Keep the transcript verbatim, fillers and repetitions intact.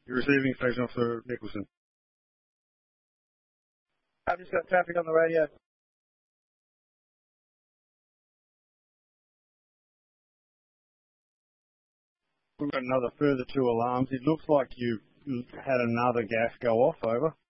You're receiving Station Officer Nicholson. I've just got traffic on the radio. We've got another further two alarms. It looks like you've had another gas go off, over.